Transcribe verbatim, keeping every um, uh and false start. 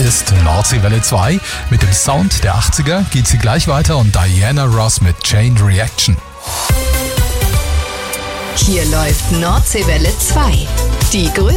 ist Nordseewelle zwei. Mit dem Sound der achtziger geht sie gleich weiter und Diana Ross mit Chain Reaction. Hier läuft Nordseewelle zwei. Die größte